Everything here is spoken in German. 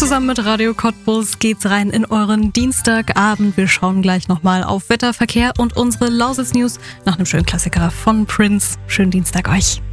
Zusammen mit Radio Cottbus geht's rein in euren Dienstagabend. Wir schauen gleich nochmal auf Wetter, Verkehr und unsere Lausitz-News nach einem schönen Klassiker von Prince. Schönen Dienstag euch.